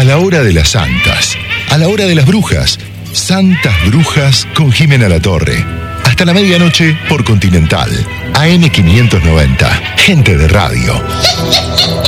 la hora de las santas, a la hora de las brujas. Santas Brujas con Jimena Latorre. Hasta la medianoche por Continental. AM 590. Gente de radio.